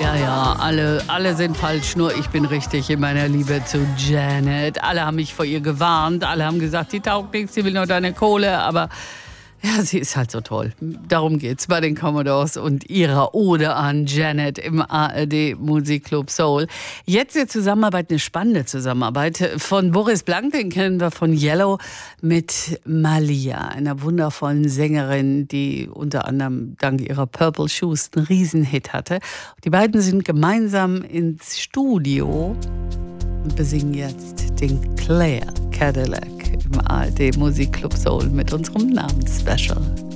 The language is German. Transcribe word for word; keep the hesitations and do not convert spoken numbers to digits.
Ja, ja, alle, alle sind falsch, nur ich bin richtig in meiner Liebe zu Janet. Alle haben mich vor ihr gewarnt, alle haben gesagt, die taugt nichts, sie will nur deine Kohle, aber ja, sie ist halt so toll. Darum geht's bei den Commodores und ihrer Ode an Janet im A R D Musikclub Soul. Jetzt eine Zusammenarbeit, eine spannende Zusammenarbeit von Boris Blank, den kennen wir von Yellow, mit Malia, einer wundervollen Sängerin, die unter anderem dank ihrer Purple Shoes einen Riesenhit hatte. Die beiden sind gemeinsam ins Studio und besingen jetzt den Claire Cadillac im A R D Musikclub Soul mit unserem Namensspecial.